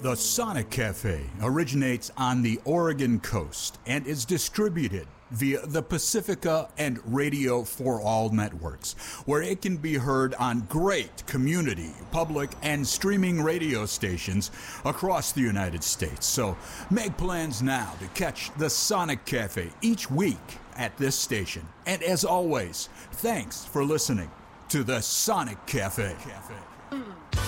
The Sonic Cafe originates on the Oregon coast and is distributed via the Pacifica and Radio for All networks, where it can be heard on great community, public, and streaming radio stations across the United States. So make plans now to catch the Sonic Cafe each week at this station. And as always, thanks for listening to the Sonic Cafe.